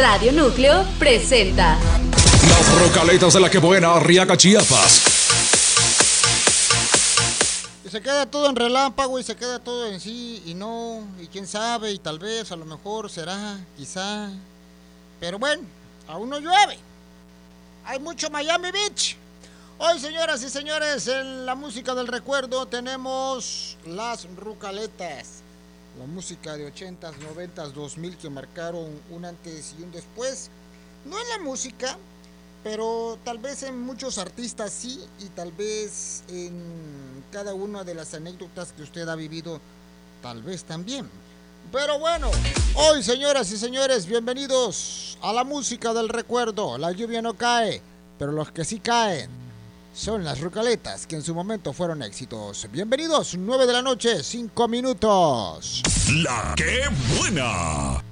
Radio Núcleo presenta Las Rucaletas de la Que Buena, Arriaga, Chiapas. Y se queda todo en relámpago y se queda todo en sí y no, y quién sabe, y tal vez, a lo mejor será, quizá. Pero bueno, aún no llueve. Hay mucho Miami Beach. Hoy, señoras y señores, en la música del recuerdo tenemos las Rucaletas. La música de 80s, 90s, 2000 que marcaron un antes y un después. No en la música, pero tal vez en muchos artistas sí, y tal vez en cada una de las anécdotas que usted ha vivido, tal vez también. Pero bueno, hoy, señoras y señores, bienvenidos a la música del recuerdo. La lluvia no cae, pero los que sí caen son las Rucaletas, que en su momento fueron éxitos. Bienvenidos, 9 de la noche, 5 minutos. La Que Buena.